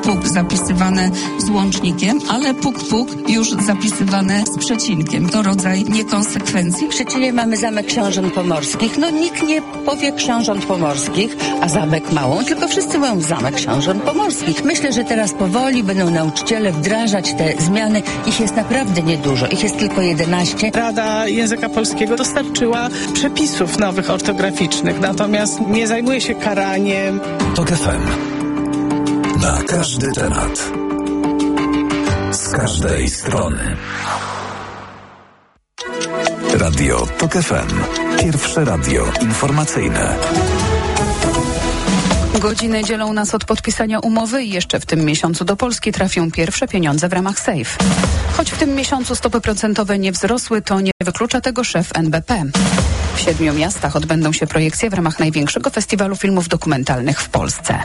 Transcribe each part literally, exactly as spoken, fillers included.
puk zapisywane z łącznikiem, ale puk puk już zapisywane z przecinkiem. To rodzaj niekonsekwencji. W Szczecinie mamy Zamek Książąt Pomorskich. No nikt nie powie Książąt Pomorskich, a Zamek Małą, tylko wszyscy mówią Zamek Książąt Pomorskich. Myślę, że teraz powoli będą nauczyciele wdrażać te zmiany. Ich jest naprawdę niedużo. Ich jest tylko jedenaście. Rada Języka Polskiego dostarczyła przepisów nowych ortograficznych, natomiast nie zajmuje się karaniem. TOK F M. Na każdy temat. Z każdej strony. Radio TOK F M. Pierwsze radio informacyjne. Godziny dzielą nas od podpisania umowy i jeszcze w tym miesiącu do Polski trafią pierwsze pieniądze w ramach SAFE. Choć w tym miesiącu stopy procentowe nie wzrosły, to nie wyklucza tego szef N B P. W siedmiu miastach odbędą się projekcje w ramach największego festiwalu filmów dokumentalnych w Polsce.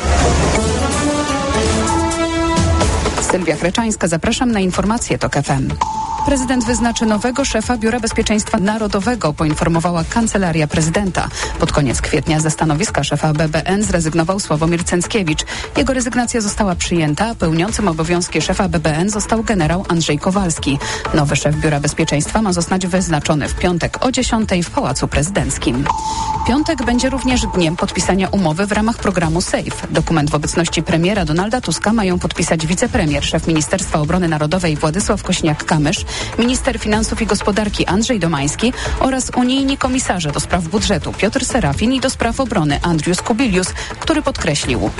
Sylwia Chreczańska, zapraszam na informacje TOK F M. Prezydent wyznaczy nowego szefa Biura Bezpieczeństwa Narodowego, poinformowała Kancelaria Prezydenta. Pod koniec kwietnia ze stanowiska szefa B B N zrezygnował Sławomir Cęckiewicz. Jego rezygnacja została przyjęta, a pełniącym obowiązki szefa B B N został generał Andrzej Kowalski. Nowy szef Biura Bezpieczeństwa ma zostać wyznaczony w piątek o dziesiątej w Pałacu Prezydenckim. Piątek będzie również dniem podpisania umowy w ramach programu SAFE. Dokument w obecności premiera Donalda Tuska mają podpisać wicepremier, szef Ministerstwa Obrony Narodowej Władysław Kośniak-Kamysz, minister finansów i gospodarki Andrzej Domański oraz unijni komisarze do spraw budżetu Piotr Serafin i do spraw obrony Andrius Kubilius, który podkreślił: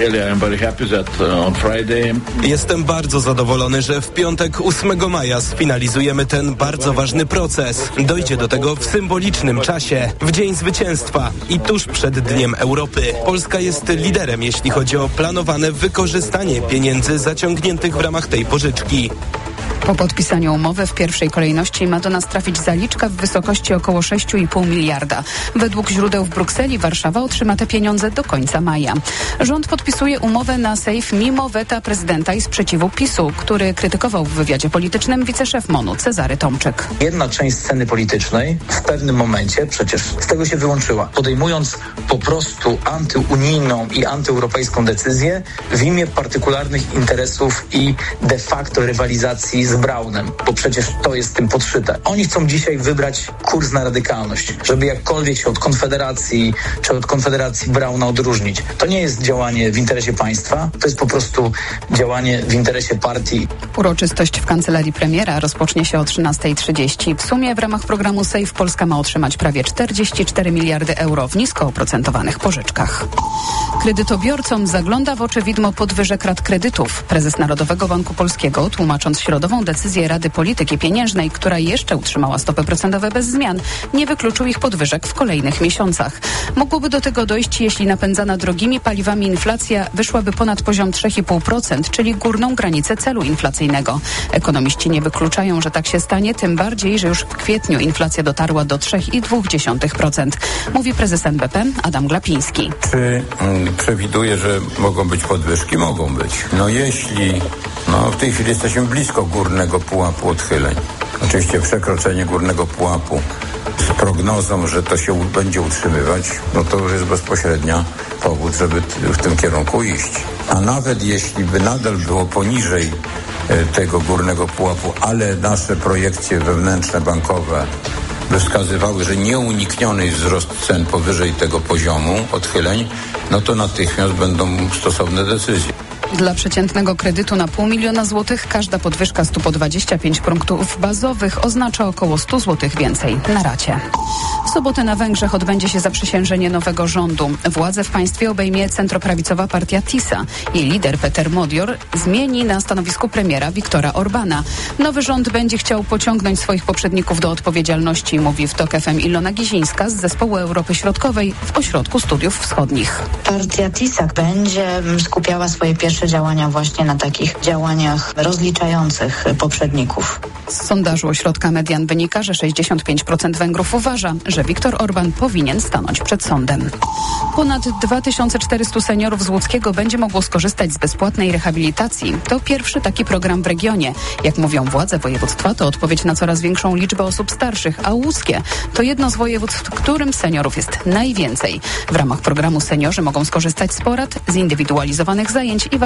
Jestem bardzo zadowolony, że w piątek ósmego maja sfinalizujemy ten bardzo ważny proces. Dojdzie do tego w symbolicznym czasie, w Dzień Zwycięstwa i tuż przed Dniem Europy. Polska jest liderem, jeśli chodzi o planowane wykorzystanie pieniędzy zaciągniętych w ramach tej pożyczki. Po podpisaniu umowy w pierwszej kolejności ma do nas trafić zaliczka w wysokości około sześć i pół miliarda. Według źródeł w Brukseli Warszawa otrzyma te pieniądze do końca maja. Rząd podpisuje umowę na SAFE mimo weta prezydenta i sprzeciwu PiSu, który krytykował w wywiadzie politycznym wiceszef MON-u Cezary Tomczyk. Jedna część sceny politycznej w pewnym momencie przecież z tego się wyłączyła, podejmując po prostu antyunijną i antyeuropejską decyzję w imię partykularnych interesów i de facto rywalizacji z Braunem, bo przecież to jest tym podszyte. Oni chcą dzisiaj wybrać kurs na radykalność, żeby jakkolwiek się od Konfederacji czy od Konfederacji Brauna odróżnić. To nie jest działanie w interesie państwa, to jest po prostu działanie w interesie partii. Uroczystość w kancelarii premiera rozpocznie się o trzynastej trzydzieści. W sumie w ramach programu SAFE Polska ma otrzymać prawie czterdzieści cztery miliardy euro w nisko oprocentowanych pożyczkach. Kredytobiorcom zagląda w oczy widmo podwyżek rat kredytów. Prezes Narodowego Banku Polskiego, tłumacząc środową decyzję Rady Polityki Pieniężnej, która jeszcze utrzymała stopy procentowe bez zmian, nie wykluczył ich podwyżek w kolejnych miesiącach. Mogłoby do tego dojść, jeśli napędzana drogimi paliwami inflacja wyszłaby ponad poziom trzy i pół procent, czyli górną granicę celu inflacyjnego. Ekonomiści nie wykluczają, że tak się stanie, tym bardziej, że już w kwietniu inflacja dotarła do trzy i dwa procent. Mówi prezes N B P Adam Glapiński. Czy mm, przewiduje, że mogą być podwyżki? Mogą być. No jeśli no, w tej chwili jesteśmy blisko górnego pułapu odchyleń. Oczywiście przekroczenie górnego pułapu z prognozą, że to się będzie utrzymywać, no to już jest bezpośrednia powód, żeby w tym kierunku iść. A nawet jeśli by nadal było poniżej e, tego górnego pułapu, ale nasze projekcje wewnętrzne, bankowe by wskazywały, że nieunikniony jest wzrost cen powyżej tego poziomu odchyleń, no to natychmiast będą stosowne decyzje. Dla przeciętnego kredytu na pół miliona złotych każda podwyżka stu po dwadzieścia pięć punktów bazowych oznacza około stu złotych więcej na racie. W sobotę na Węgrzech odbędzie się zaprzysiężenie nowego rządu. Władzę w państwie obejmie centroprawicowa partia TISA. Jej lider Peter Modior zmieni na stanowisku premiera Viktora Orbana. Nowy rząd będzie chciał pociągnąć swoich poprzedników do odpowiedzialności, mówi w TOK F M Ilona Gizińska z Zespołu Europy Środkowej w Ośrodku Studiów Wschodnich. Partia TISA będzie skupiała swoje pierwsze działania właśnie na takich działaniach rozliczających poprzedników. Z sondażu Ośrodka Median wynika, że sześćdziesiąt pięć procent Węgrów uważa, że Viktor Orban powinien stanąć przed sądem. Ponad dwa tysiące czterysta seniorów z Łódzkiego będzie mogło skorzystać z bezpłatnej rehabilitacji. To pierwszy taki program w regionie. Jak mówią władze województwa, to odpowiedź na coraz większą liczbę osób starszych, a Łódzkie to jedno z województw, w którym seniorów jest najwięcej. W ramach programu seniorzy mogą skorzystać z porad, zindywidualizowanych zajęć i warsztatów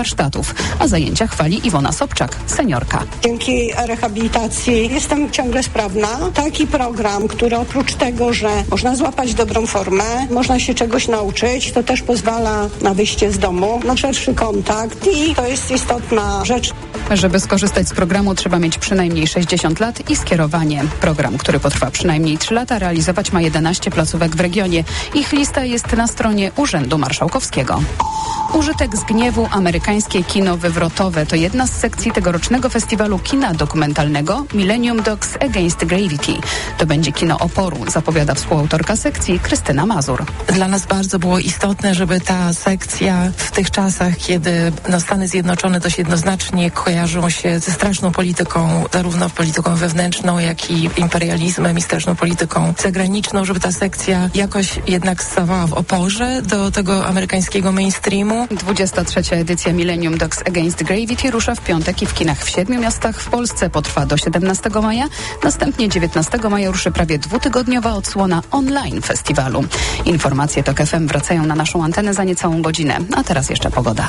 warsztatów. A zajęcia chwali Iwona Sobczak, seniorka. Dzięki rehabilitacji jestem ciągle sprawna. Taki program, który oprócz tego, że można złapać dobrą formę, można się czegoś nauczyć, to też pozwala na wyjście z domu, na szerszy kontakt i to jest istotna rzecz. Żeby skorzystać z programu, trzeba mieć przynajmniej sześćdziesiąt lat i skierowanie. Program, który potrwa przynajmniej trzy lata, realizować ma jedenaście placówek w regionie. Ich lista jest na stronie Urzędu Marszałkowskiego. Użytek z gniewu, amerykańskie kino wywrotowe to jedna z sekcji tegorocznego festiwalu kina dokumentalnego Millennium Dogs Against Gravity. To będzie kino oporu, zapowiada współautorka sekcji Krystyna Mazur. Dla nas bardzo było istotne, żeby ta sekcja w tych czasach, kiedy no, Stany Zjednoczone dość jednoznacznie kojarzą się ze straszną polityką, zarówno polityką wewnętrzną, jak i imperializmem i straszną polityką zagraniczną, żeby ta sekcja jakoś jednak stawała w oporze do tego amerykańskiego mainstreamu. dwudziesta trzecia edycja Millennium Dogs Against Gravity rusza w piątek i w kinach w siedmiu miastach w Polsce. Potrwa do siedemnastego maja. Następnie dziewiętnastego maja ruszy prawie dwutygodniowa odsłona online festiwalu. Informacje TOK F M wracają na naszą antenę za niecałą godzinę. A teraz jeszcze pogoda.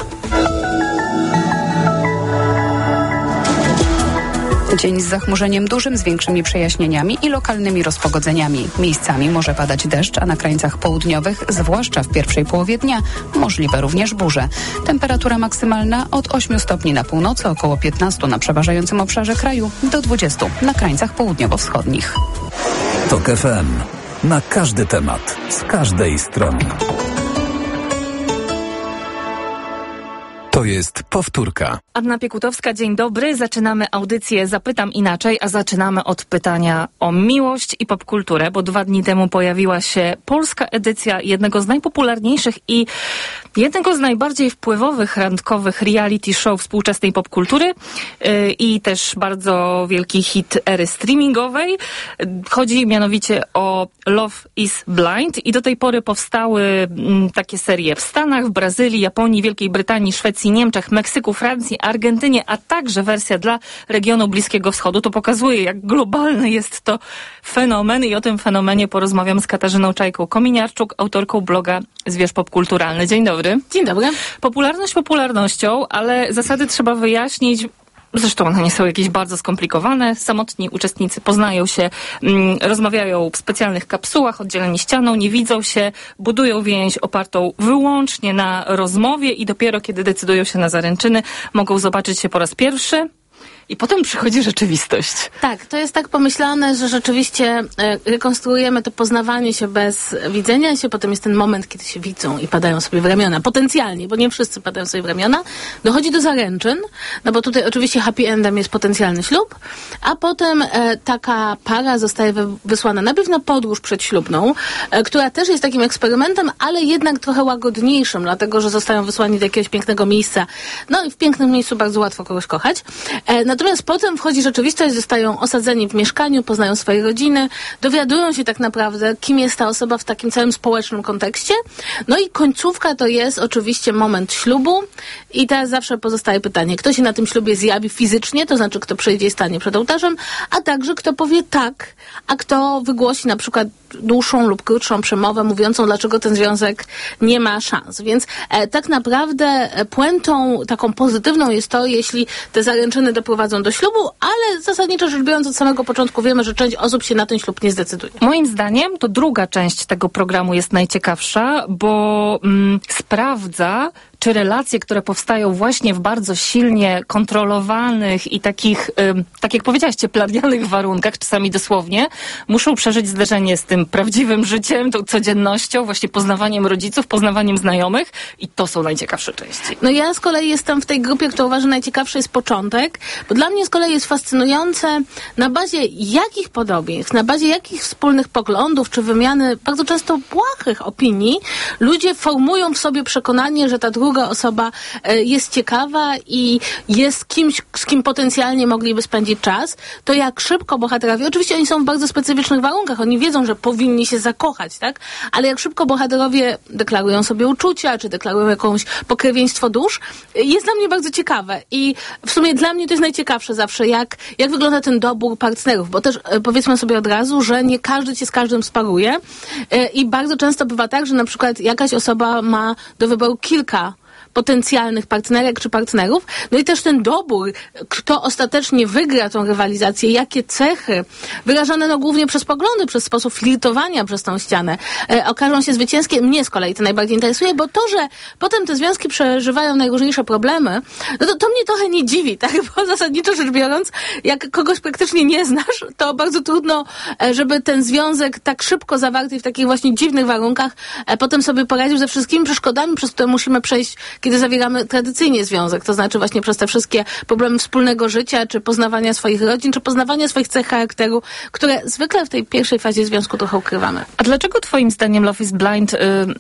Dzień z zachmurzeniem dużym, z większymi przejaśnieniami i lokalnymi rozpogodzeniami. Miejscami może padać deszcz, a na krańcach południowych, zwłaszcza w pierwszej połowie dnia, możliwe również burze. Temperatura maksymalna od ośmiu stopni na północy, około piętnastu na przeważającym obszarze kraju, do dwudziestu na krańcach południowo-wschodnich. TOK F M. Na każdy temat, z każdej strony. To jest powtórka. Anna Piekutowska, dzień dobry. Zaczynamy audycję Zapytam Inaczej, a zaczynamy od pytania o miłość i popkulturę, bo dwa dni temu pojawiła się polska edycja jednego z najpopularniejszych i jednego z najbardziej wpływowych randkowych reality show współczesnej popkultury yy, i też bardzo wielki hit ery streamingowej. Chodzi mianowicie o Love is Blind i do tej pory powstały mm, takie serie w Stanach, w Brazylii, Japonii, Wielkiej Brytanii, Szwecji, Niemczech, Meksyku, Francji, Argentynie, a także wersja dla regionu Bliskiego Wschodu. To pokazuje, jak globalny jest to fenomen i o tym fenomenie porozmawiam z Katarzyną Czajką-Kominiarczuk, autorką bloga Zwierz Popkulturalny. Dzień dobry. Dzień dobry. Popularność popularnością, ale zasady trzeba wyjaśnić. Zresztą one nie są jakieś bardzo skomplikowane. Samotni uczestnicy poznają się, mm, rozmawiają w specjalnych kapsułach, oddzieleni ścianą, nie widzą się, budują więź opartą wyłącznie na rozmowie i dopiero kiedy decydują się na zaręczyny, mogą zobaczyć się po raz pierwszy. I potem przychodzi rzeczywistość. Tak, to jest tak pomyślane, że rzeczywiście e, rekonstruujemy to poznawanie się bez widzenia się, potem jest ten moment, kiedy się widzą i padają sobie w ramiona. Potencjalnie, bo nie wszyscy padają sobie w ramiona. Dochodzi do zaręczyn, no bo tutaj oczywiście happy endem jest potencjalny ślub, a potem e, taka para zostaje wy, wysłana najpierw na podróż przedślubną, e, która też jest takim eksperymentem, ale jednak trochę łagodniejszym, dlatego, że zostają wysłani do jakiegoś pięknego miejsca. No i w pięknym miejscu bardzo łatwo kogoś kochać. E, Natomiast potem wchodzi rzeczywistość, zostają osadzeni w mieszkaniu, poznają swoje rodziny, dowiadują się tak naprawdę, kim jest ta osoba w takim całym społecznym kontekście. No i końcówka to jest oczywiście moment ślubu i teraz zawsze pozostaje pytanie, kto się na tym ślubie zjawi fizycznie, to znaczy kto przyjdzie i stanie przed ołtarzem, a także kto powie tak, a kto wygłosi na przykład dłuższą lub krótszą przemowę mówiącą, dlaczego ten związek nie ma szans. Więc e, tak naprawdę puentą taką pozytywną jest to, jeśli te zaręczyny doprowadzą do ślubu, ale zasadniczo rzecz biorąc od samego początku wiemy, że część osób się na ten ślub nie zdecyduje. Moim zdaniem to druga część tego programu jest najciekawsza, bo mm, sprawdza, czy relacje, które powstają właśnie w bardzo silnie kontrolowanych i takich, ym, tak jak powiedziałaś, cieplarnianych warunkach, czasami dosłownie, muszą przeżyć zderzenie z tym prawdziwym życiem, tą codziennością, właśnie poznawaniem rodziców, poznawaniem znajomych i to są najciekawsze części. No ja z kolei jestem w tej grupie, która uważa, że najciekawszy jest początek, bo dla mnie z kolei jest fascynujące, na bazie jakich podobieństw, na bazie jakich wspólnych poglądów, czy wymiany bardzo często błahych opinii, ludzie formują w sobie przekonanie, że ta druga osoba jest ciekawa i jest kimś, z kim potencjalnie mogliby spędzić czas, to jak szybko bohaterowie, oczywiście oni są w bardzo specyficznych warunkach, oni wiedzą, że powinni się zakochać, tak? Ale jak szybko bohaterowie deklarują sobie uczucia, czy deklarują jakąś pokrewieństwo dusz, jest dla mnie bardzo ciekawe i w sumie dla mnie to jest najciekawsze zawsze, jak, jak wygląda ten dobór partnerów, bo też powiedzmy sobie od razu, że nie każdy się z każdym sparuje i bardzo często bywa tak, że na przykład jakaś osoba ma do wyboru kilka potencjalnych partnerek czy partnerów. No i też ten dobór, kto ostatecznie wygra tą rywalizację, jakie cechy, wyrażane no głównie przez poglądy, przez sposób flirtowania przez tą ścianę, e, okażą się zwycięskie. Mnie z kolei to najbardziej interesuje, bo to, że potem te związki przeżywają najróżniejsze problemy, no to, to mnie trochę nie dziwi, tak? Bo zasadniczo rzecz biorąc, jak kogoś praktycznie nie znasz, to bardzo trudno, e, żeby ten związek tak szybko zawarty w takich właśnie dziwnych warunkach e, potem sobie poradził ze wszystkimi przeszkodami, przez które musimy przejść, kiedy zawieramy tradycyjnie związek. To znaczy właśnie przez te wszystkie problemy wspólnego życia, czy poznawania swoich rodzin, czy poznawania swoich cech charakteru, które zwykle w tej pierwszej fazie związku trochę ukrywamy. A dlaczego twoim zdaniem Love is Blind y,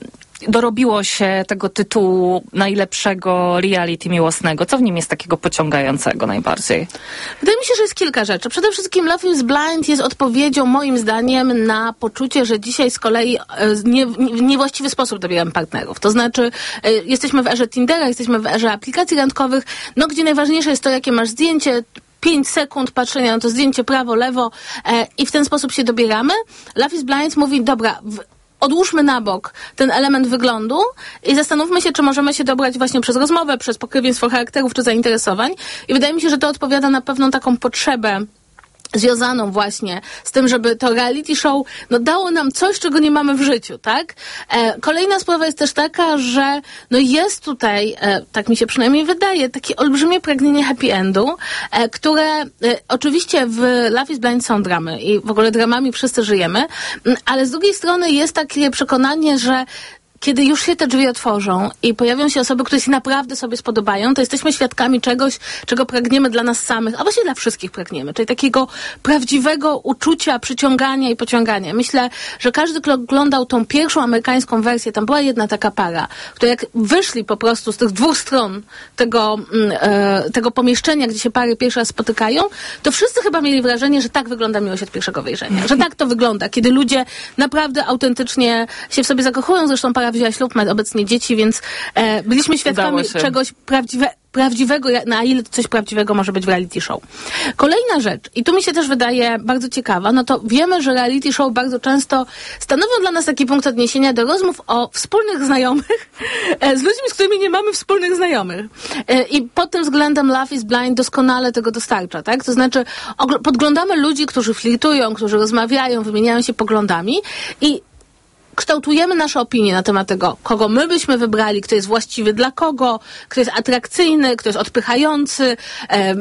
dorobiło się tego tytułu najlepszego reality miłosnego? Co w nim jest takiego pociągającego najbardziej? Wydaje mi się, że jest kilka rzeczy. Przede wszystkim Love is Blind jest odpowiedzią moim zdaniem na poczucie, że dzisiaj z kolei nie, w niewłaściwy sposób dobieramy partnerów. To znaczy y, jesteśmy w erze Tindera, jesteśmy w erze aplikacji randkowych, no gdzie najważniejsze jest to, jakie masz zdjęcie, pięć sekund patrzenia na to zdjęcie prawo, lewo e, i w ten sposób się dobieramy. Love is Blind mówi, dobra, w, odłóżmy na bok ten element wyglądu i zastanówmy się, czy możemy się dobrać właśnie przez rozmowę, przez pokrewieństwo charakterów czy zainteresowań. I wydaje mi się, że to odpowiada na pewną taką potrzebę związaną właśnie z tym, żeby to reality show no, dało nam coś, czego nie mamy w życiu, tak? E, kolejna sprawa jest też taka, że no, jest tutaj, e, tak mi się przynajmniej wydaje, takie olbrzymie pragnienie happy endu, e, które e, oczywiście w Love is Blind są dramy i w ogóle dramami wszyscy żyjemy, m, ale z drugiej strony jest takie przekonanie, że kiedy już się te drzwi otworzą i pojawią się osoby, które się naprawdę sobie spodobają, to jesteśmy świadkami czegoś, czego pragniemy dla nas samych, a właściwie dla wszystkich pragniemy, czyli takiego prawdziwego uczucia, przyciągania i pociągania. Myślę, że każdy, kto oglądał tą pierwszą amerykańską wersję, tam była jedna taka para, która jak wyszli po prostu z tych dwóch stron tego, e, tego pomieszczenia, gdzie się pary pierwszy raz spotykają, to wszyscy chyba mieli wrażenie, że tak wygląda miłość od pierwszego wejrzenia. Że tak to wygląda, kiedy ludzie naprawdę autentycznie się w sobie zakochują. Zresztą para wzięła ślub, ma obecnie dzieci, więc e, byliśmy świadkami czegoś prawdziwe, prawdziwego, na ile coś prawdziwego może być w reality show. Kolejna rzecz, i tu mi się też wydaje bardzo ciekawa, no to wiemy, że reality show bardzo często stanowią dla nas taki punkt odniesienia do rozmów o wspólnych znajomych e, z ludźmi, z którymi nie mamy wspólnych znajomych. E, I pod tym względem Love is Blind doskonale tego dostarcza, tak? To znaczy ogl- podglądamy ludzi, którzy flirtują, którzy rozmawiają, wymieniają się poglądami i kształtujemy nasze opinie na temat tego, kogo my byśmy wybrali, kto jest właściwy dla kogo, kto jest atrakcyjny, kto jest odpychający. E,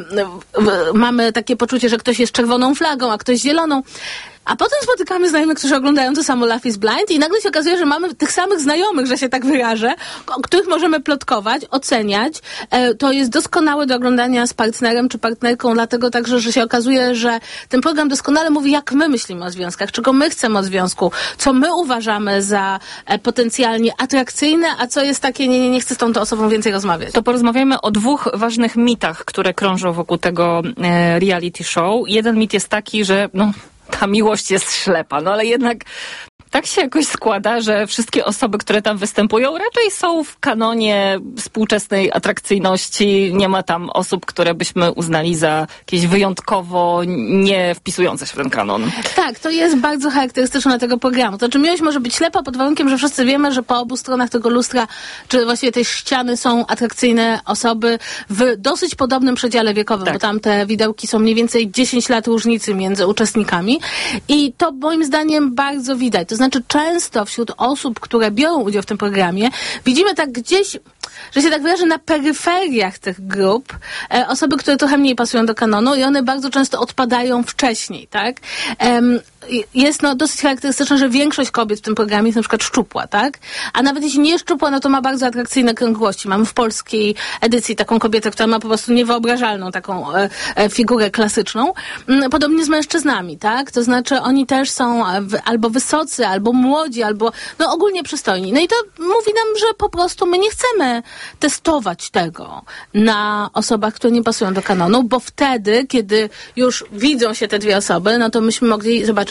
mamy takie poczucie, że ktoś jest czerwoną flagą, a ktoś zieloną. A potem spotykamy znajomych, którzy oglądają to samo Love is Blind i nagle się okazuje, że mamy tych samych znajomych, że się tak wyrażę, o których możemy plotkować, oceniać. E, to jest doskonałe do oglądania z partnerem czy partnerką, dlatego także, że się okazuje, że ten program doskonale mówi, jak my myślimy o związkach, czego my chcemy od związku, co my uważamy za e, potencjalnie atrakcyjne, a co jest takie, nie, nie, nie chcę z tą osobą więcej rozmawiać. To porozmawiamy o dwóch ważnych mitach, które krążą wokół tego e, reality show. Jeden mit jest taki, że no, ta miłość jest ślepa, no ale jednak tak się jakoś składa, że wszystkie osoby, które tam występują, raczej są w kanonie współczesnej atrakcyjności. Nie ma tam osób, które byśmy uznali za jakieś wyjątkowo nie wpisujące się w ten kanon. Tak, to jest bardzo charakterystyczne tego programu. To znaczy miłość może być ślepa pod warunkiem, że wszyscy wiemy, że po obu stronach tego lustra, czy właściwie tej ściany są atrakcyjne osoby w dosyć podobnym przedziale wiekowym, tak. Bo tam te widełki są mniej więcej dziesięć lat różnicy między uczestnikami i to moim zdaniem bardzo widać. To znaczy często wśród osób, które biorą udział w tym programie, widzimy tak gdzieś, że się tak wyrażę, na peryferiach tych grup e, osoby, które trochę mniej pasują do kanonu i one bardzo często odpadają wcześniej, tak? Um, jest no dosyć charakterystyczne, że większość kobiet w tym programie jest na przykład szczupła, tak? A nawet jeśli nie jest szczupła, no to ma bardzo atrakcyjne kręgłości. Mamy w polskiej edycji taką kobietę, która ma po prostu niewyobrażalną taką e, e, figurę klasyczną. Podobnie z mężczyznami, tak? To znaczy oni też są w, albo wysocy, albo młodzi, albo no ogólnie przystojni. No i to mówi nam, że po prostu my nie chcemy testować tego na osobach, które nie pasują do kanonu, bo wtedy, kiedy już widzą się te dwie osoby, no to myśmy mogli zobaczyć,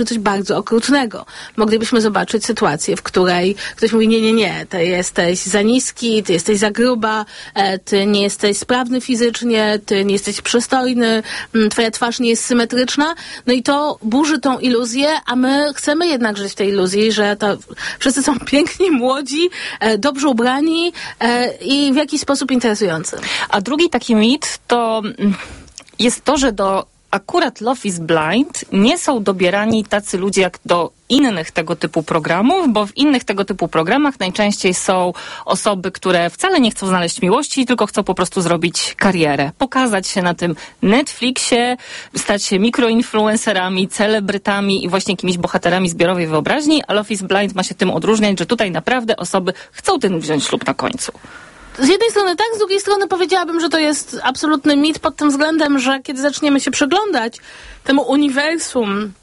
zobaczyć coś bardzo okrutnego. Moglibyśmy zobaczyć sytuację, w której ktoś mówi, nie, nie, nie, ty jesteś za niski, ty jesteś za gruba, e, ty nie jesteś sprawny fizycznie, ty nie jesteś przystojny, m, twoja twarz nie jest symetryczna. No i to burzy tą iluzję, a my chcemy jednak żyć w tej iluzji, że to wszyscy są piękni, młodzi, e, dobrze ubrani e, i w jakiś sposób interesujący. A drugi taki mit to jest to, że do akurat Love is Blind nie są dobierani tacy ludzie jak do innych tego typu programów, bo w innych tego typu programach najczęściej są osoby, które wcale nie chcą znaleźć miłości, tylko chcą po prostu zrobić karierę. Pokazać się na tym Netflixie, stać się mikroinfluencerami, celebrytami i właśnie jakimiś bohaterami zbiorowej wyobraźni, a Love is Blind ma się tym odróżniać, że tutaj naprawdę osoby chcą ten wziąć ślub na końcu. Z jednej strony tak, z drugiej strony powiedziałabym, że to jest absolutny mit pod tym względem, że kiedy zaczniemy się przyglądać temu uniwersum,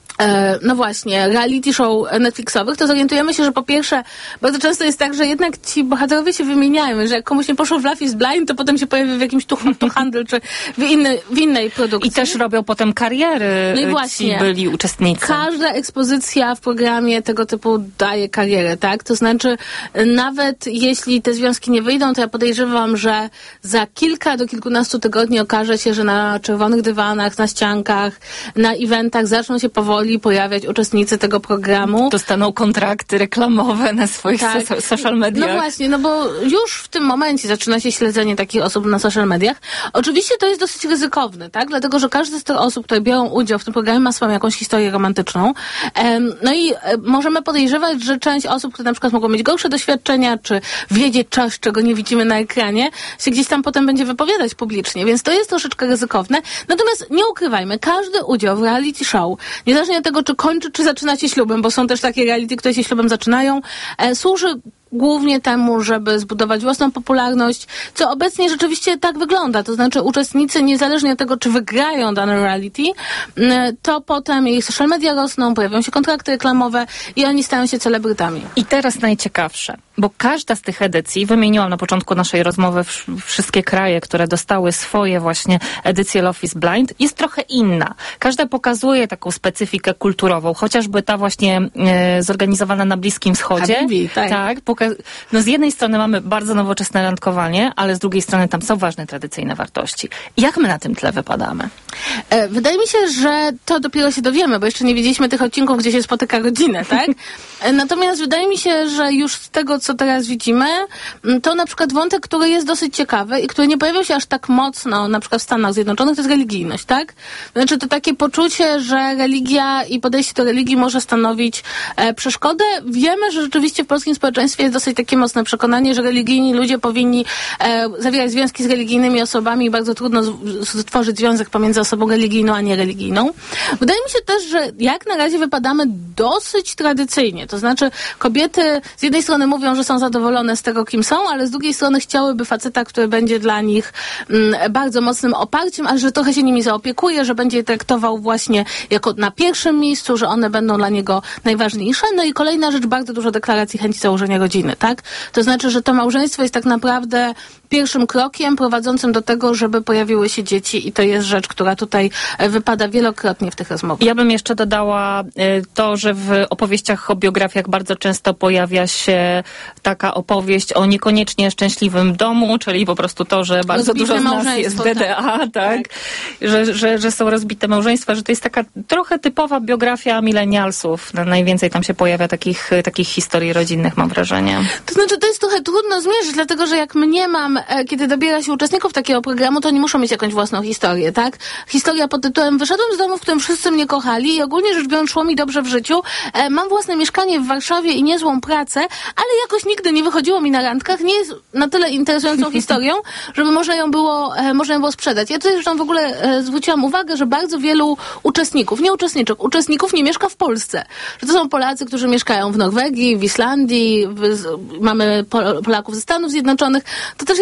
no właśnie, reality show Netflixowych, to zorientujemy się, że po pierwsze, bardzo często jest tak, że jednak ci bohaterowie się wymieniają, że jak komuś nie poszło w Love is Blind, to potem się pojawi w jakimś tu handel, czy w, inny, w innej produkcji. I też robią potem kariery, no i właśnie, ci byli uczestnicy. Każda ekspozycja w programie tego typu daje karierę, tak? To znaczy, nawet jeśli te związki nie wyjdą, to ja podejrzewam, że za kilka do kilkunastu tygodni okaże się, że na czerwonych dywanach, na ściankach, na eventach zaczną się powoli pojawiać uczestnicy tego programu. Dostaną kontrakty reklamowe na swoich tak. so- social mediach. No właśnie, no bo już w tym momencie zaczyna się śledzenie takich osób na social mediach. Oczywiście to jest dosyć ryzykowne, tak? Dlatego, że każda z tych osób, które biorą udział w tym programie, ma swoją jakąś historię romantyczną. Um, no i um, możemy podejrzewać, że część osób, które na przykład mogą mieć gorsze doświadczenia, czy wiedzieć coś, czego nie widzimy na ekranie, się gdzieś tam potem będzie wypowiadać publicznie, więc to jest troszeczkę ryzykowne. Natomiast nie ukrywajmy, każdy udział w reality show, niezależnie od tego, czy kończy, czy zaczyna się ślubem, bo są też takie reality, które się ślubem zaczynają, e, służy głównie temu, żeby zbudować własną popularność, co obecnie rzeczywiście tak wygląda. To znaczy uczestnicy, niezależnie od tego, czy wygrają dane reality, to potem ich social media rosną, pojawią się kontrakty reklamowe i oni stają się celebrytami. I teraz najciekawsze, bo każda z tych edycji, wymieniłam na początku naszej rozmowy wszystkie kraje, które dostały swoje właśnie edycje Love is Blind, jest trochę inna. Każda pokazuje taką specyfikę kulturową, chociażby ta właśnie e, zorganizowana na Bliskim Wschodzie. Habibi, tak. tak No z jednej strony mamy bardzo nowoczesne randkowanie, ale z drugiej strony tam są ważne tradycyjne wartości. Jak my na tym tle wypadamy? E, wydaje mi się, że to dopiero się dowiemy, bo jeszcze nie widzieliśmy tych odcinków, gdzie się spotyka rodzinę, tak? E, natomiast wydaje mi się, że już z tego, co teraz widzimy, to na przykład wątek, który jest dosyć ciekawy i który nie pojawiał się aż tak mocno, na przykład w Stanach Zjednoczonych, to jest religijność, tak? Znaczy to takie poczucie, że religia i podejście do religii może stanowić e, przeszkodę. Wiemy, że rzeczywiście w polskim społeczeństwie jest dosyć takie mocne przekonanie, że religijni ludzie powinni e, zawierać związki z religijnymi osobami i bardzo trudno z, stworzyć związek pomiędzy osobą religijną, a niereligijną. Wydaje mi się też, że jak na razie wypadamy dosyć tradycyjnie. To znaczy kobiety z jednej strony mówią, że są zadowolone z tego, kim są, ale z drugiej strony chciałyby faceta, który będzie dla nich m, bardzo mocnym oparciem, ale że trochę się nimi zaopiekuje, że będzie je traktował właśnie jako na pierwszym miejscu, że one będą dla niego najważniejsze. No i kolejna rzecz, bardzo dużo deklaracji chęci założenia rodziny, tak? To znaczy, że to małżeństwo jest tak naprawdę pierwszym krokiem prowadzącym do tego, żeby pojawiły się dzieci i to jest rzecz, która tutaj wypada wielokrotnie w tych rozmowach. Ja bym jeszcze dodała to, że w opowieściach o biografiach bardzo często pojawia się taka opowieść o niekoniecznie szczęśliwym domu, czyli po prostu to, że bardzo rozbite dużo z nas jest w D D A, tak, tak. Że, że, że są rozbite małżeństwa, że to jest taka trochę typowa biografia milenialsów. Najwięcej tam się pojawia takich, takich historii rodzinnych, mam wrażenie. To znaczy, to jest trochę trudno zmierzyć, dlatego, że jak mniemam, e, kiedy dobiera się uczestników takiego programu, to oni muszą mieć jakąś własną historię, tak? Historia pod tytułem wyszedłem z domu, w którym wszyscy mnie kochali i ogólnie rzecz biorąc szło mi dobrze w życiu. E, mam własne mieszkanie w Warszawie i niezłą pracę, ale jakoś nigdy nie wychodziło mi na randkach. Nie jest na tyle interesującą historią, żeby można ją było, e, można ją było sprzedać. Ja tutaj zresztą w ogóle e, zwróciłam uwagę, że bardzo wielu uczestników, nie uczestniczek, uczestników nie mieszka w Polsce. Że to są Polacy, którzy mieszkają w Norwegii, w Islandii, w, z, mamy Polaków ze Stanów Zjednoczonych. To też jest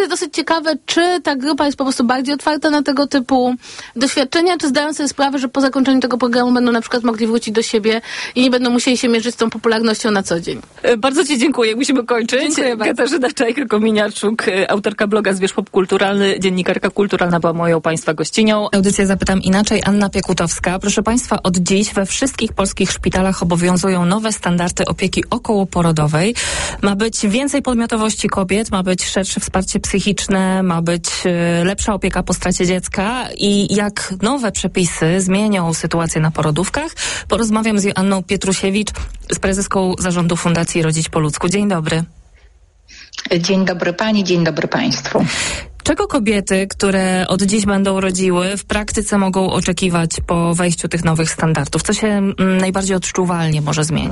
jest dosyć ciekawe, czy ta grupa jest po prostu bardziej otwarta na tego typu doświadczenia, czy zdają sobie sprawę, że po zakończeniu tego programu będą na przykład mogli wrócić do siebie i nie będą musieli się mierzyć z tą popularnością na co dzień. Bardzo ci dziękuję. Musimy kończyć. Dziękuję bardzo. Katarzyna Czajka-Kominiarczuk, autorka bloga Zwierz Popkulturalny, dziennikarka kulturalna, była moją Państwa gościnią. Audycję Zapytam Inaczej, Anna Piekutowska. Proszę Państwa, od dziś we wszystkich polskich szpitalach obowiązują nowe standardy opieki okołoporodowej. Ma być więcej podmiotowości kobiet, ma być szersze wsparcie psychiczne, ma być y, lepsza opieka po stracie dziecka i jak nowe przepisy zmienią sytuację na porodówkach, porozmawiam z Joanną Pietrusiewicz, z prezeską zarządu Fundacji Rodzić po ludzku. Dzień dobry. Dzień dobry Pani, dzień dobry Państwu. Czego kobiety, które od dziś będą rodziły, w praktyce mogą oczekiwać po wejściu tych nowych standardów? Co się mm, najbardziej odczuwalnie może zmienić?